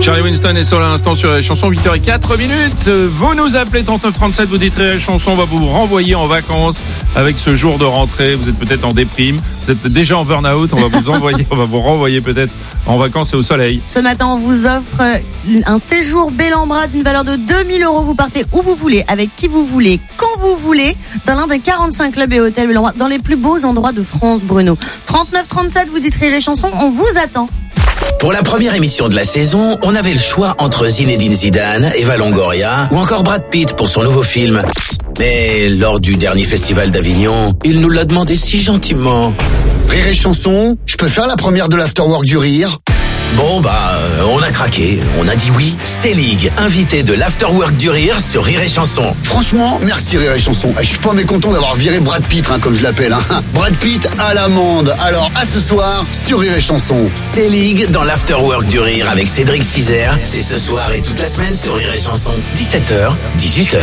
Charlie Winston est sur l'instant sur la chanson, 8h04. Vous nous appelez 3937, vous dites la chanson, on va vous renvoyer en vacances avec ce jour de rentrée. Vous êtes peut-être en déprime, vous êtes déjà en burn-out, on va vous renvoyer peut-être en vacances et au soleil. Ce matin, on vous offre un séjour Bellambra d'une valeur de 2000 €. Vous partez où vous voulez, avec qui vous voulez, quand vous voulez, dans l'un des 45 clubs et hôtels Bellambra, dans les plus beaux endroits de France, Bruno. 3937, vous dites les chansons, on vous attend. Pour la première émission de la saison, on avait le choix entre Zinedine Zidane, Eva Longoria ou encore Brad Pitt pour son nouveau film. Mais lors du dernier festival d'Avignon, il nous l'a demandé si gentiment. Rire et chanson, je peux faire la première de l'Afterwork du Rire? Bon on a craqué, on a dit oui. C-League, invité de l'Afterwork du Rire sur Rire et Chanson. Franchement, merci Rire et chanson. Je suis pas mécontent d'avoir viré Brad Pitt, comme je l'appelle. Brad Pitt à l'amende. Alors à ce soir sur Rire et chanson. C-League dans l'Afterwork du Rire avec Cédric Cizer. C'est ce soir et toute la semaine sur Rire et Chanson. 17h, 18h.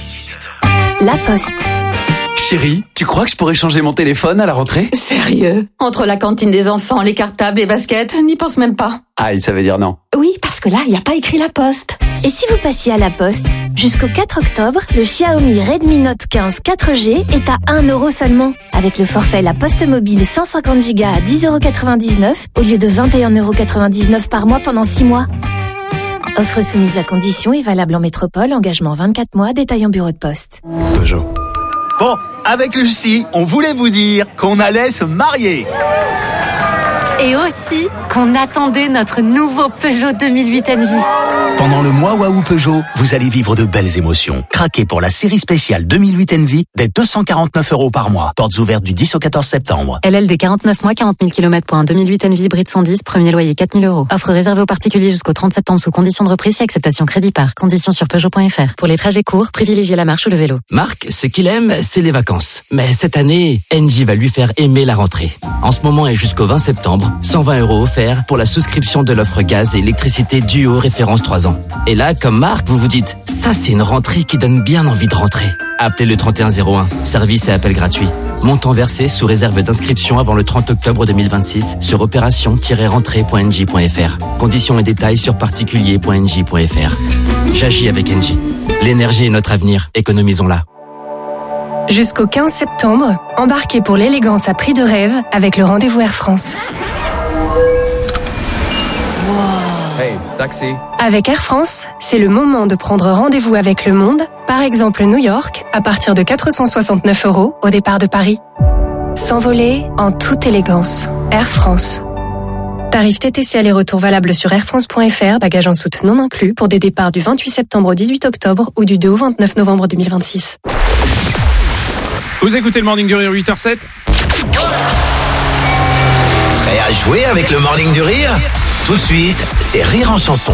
La Poste. Chérie, tu crois que je pourrais changer mon téléphone à la rentrée? Sérieux? Entre la cantine des enfants, les cartables, les baskets, n'y pense même pas. Aïe, ça veut dire non. Oui, parce que là, il n'y a pas écrit La Poste. Et si vous passiez à La Poste? Jusqu'au 4 octobre, le Xiaomi Redmi Note 15 4G est à 1 € seulement. Avec le forfait La Poste Mobile 150 Go à 10,99 € au lieu de 21,99 € par mois pendant 6 mois. Offre soumise à conditions et valable en métropole, engagement 24 mois, détail en bureau de poste. Peugeot. Bon, avec Lucie, on voulait vous dire qu'on allait se marier. Et aussi qu'on attendait notre nouveau Peugeot 2008 Envy. Pendant le mois Waouh Peugeot, vous allez vivre de belles émotions. Craquez pour la série spéciale 2008 Envy dès 249 € par mois. Portes ouvertes du 10 au 14 septembre. LLD 49 mois, 40 000 km pour un 2008 Envy hybride 110, premier loyer 4 000 €. Offre réservée aux particuliers jusqu'au 30 septembre sous conditions de reprise et acceptation crédit par. Conditions sur Peugeot.fr. Pour les trajets courts, privilégiez la marche ou le vélo. Marc, ce qu'il aime, c'est les vacances. Mais cette année, Engie va lui faire aimer la rentrée. En ce moment et jusqu'au 20 septembre, 120 € offerts pour la souscription de l'offre gaz et électricité Duo référence 3 ans. Et là, comme Marc, vous vous dites, ça c'est une rentrée qui donne bien envie de rentrer. Appelez le 3101, service et appel gratuit. Montant versé sous réserve d'inscription avant le 30 octobre 2026 sur opération-rentrée.engie.fr. Conditions et détails sur particulier.engie.fr. J'agis avec Engie. L'énergie est notre avenir, économisons-la. Jusqu'au 15 septembre, embarquez pour l'élégance à prix de rêve avec le rendez-vous Air France. Hey, taxi. Avec Air France, c'est le moment de prendre rendez-vous avec le monde, par exemple New York, à partir de 469 € au départ de Paris. S'envoler en toute élégance. Air France. Tarif TTC aller-retour valable sur airfrance.fr, bagages en soute non inclus, pour des départs du 28 septembre au 18 octobre ou du 2 au 29 novembre 2026. Vous écoutez le Morning du Rire, 8h07. Prêt à jouer avec le Morning du Rire? Tout de suite, c'est Rire en chanson.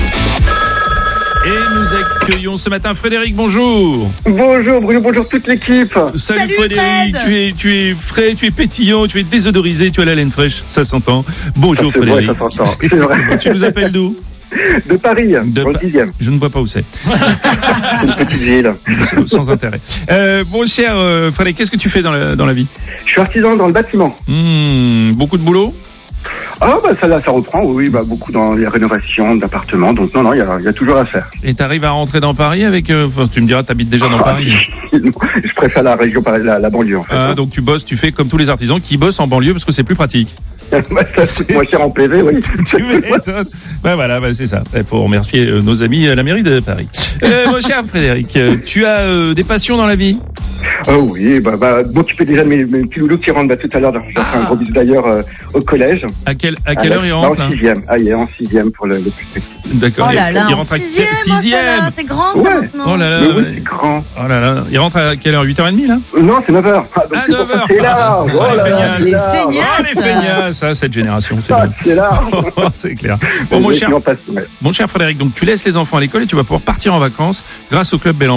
Et nous accueillons ce matin Frédéric, bonjour. Bonjour Bruno, bonjour toute l'équipe. Salut Frédéric, Fred. tu es frais, tu es pétillant, tu es désodorisé, tu as la laine fraîche, ça s'entend. Bonjour C'est Frédéric. vrai, ça s'entend, c'est vrai. Tu nous appelles d'où? De Paris, dans le 10e. Je ne vois pas où c'est. C'est une petite ville. Sans intérêt. Bon cher Frédéric, qu'est-ce que tu fais dans la vie? Je suis artisan dans le bâtiment. Beaucoup de boulot? Ah ça reprend, oui, beaucoup dans les rénovations d'appartements, donc non, il y a toujours à faire. Et t'arrives à rentrer dans Paris avec... tu me diras, t'habites déjà dans Paris. Je préfère la région, la banlieue en fait. Donc tu fais comme tous les artisans qui bossent en banlieue parce que c'est plus pratique. C'est moins cher en PV, oui. Tu m'étonnes. Voilà, c'est ça. Il faut remercier nos amis à la mairie de Paris. Mon cher Frédéric, tu as des passions dans la vie? Oui, m'occuper déjà de mes petits loulous qui rentrent tout à l'heure. J'ai fait un gros bisou d'ailleurs au collège. À quelle heure il rentre? En 6e. Il est en 6e pour le plus petit. D'accord. Oh là là, il en rentre à 6e, c'est grand ça maintenant. Oh là là. Mais oui, c'est grand. Oh là là. Il rentre à quelle heure? 8h30 là? Non, c'est 9h. À 9h. C'est là. Les feignasses. Les feignasses, ça, cette génération, c'est Ah, bien. c'est là. C'est clair. Bon, mon cher Frédéric, donc tu laisses les enfants à l'école et tu vas pouvoir partir en vacances grâce au Club Bellambra.